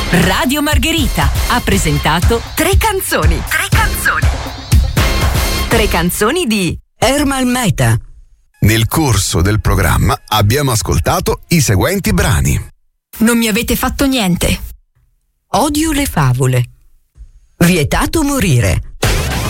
Radio Margherita ha presentato Tre canzoni. Tre canzoni di Ermal Meta. Nel corso del programma abbiamo ascoltato i seguenti brani: Non mi avete fatto niente. Odio le favole. Vietato morire.